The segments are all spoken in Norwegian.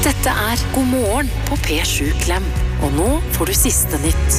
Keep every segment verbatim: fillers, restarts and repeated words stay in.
Dette er God morgen på P sju Klem. Og nå får du siste nytt.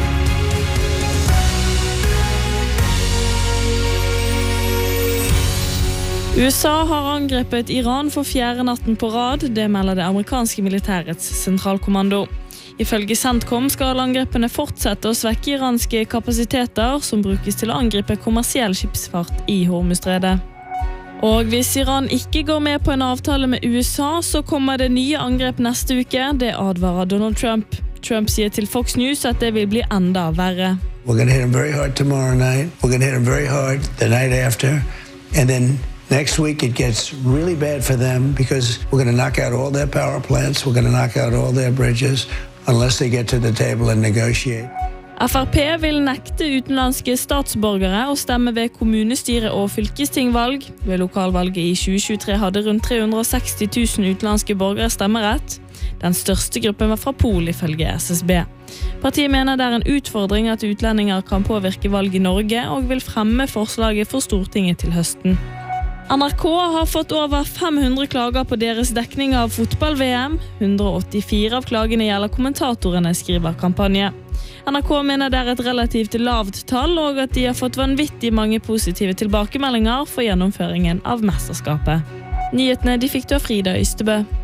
U S A har angrepet Iran for fjerde natten på rad, det melder det amerikanske militærets sentralkommando. Ifølge CENTCOM skal angrepene fortsette å svekke iranske kapasiteter som brukes til å angripe kommersiell skipsfart i Hormuzstredet. Og hvis Iran ikke går med på en avtale med U S A, så kommer det nye angrep neste uke, det advarer Donald Trump. Trump sier til Fox News at det vil bli enda verre. We're going to hit them very hard tomorrow night. We're going to hit them very hard the night after. And then next week it gets really bad for them because we're going to knock out all their power plants. We're going to knock out all their bridges unless they get to the table and negotiate. F R P vil nekte utenlandske statsborgere å stemme ved kommunestyre- og fylkestingvalg. Ved lokalvalget i tjue tjuetre hadde rundt tre hundre og seksti tusen utenlandske borgere stemmerett. Den største gruppen var fra Pol, ifølge S S B. Partiet mener det er en utfordring at utlendinger kan påvirke valg i Norge, og vil fremme forslaget for Stortinget til høsten. N R K har fått over fem hundre klager på deres dekning av fotball-V M. hundre og åttifire av klagene gjelder kommentatorene, skriver kampanje. N R K mener det er et relativt lavt tall, og at de har fått vanvittig mange positive tilbakemeldinger for gjennomføringen av mesterskapet. Nyhetene de fikk du av Frida Ystebø.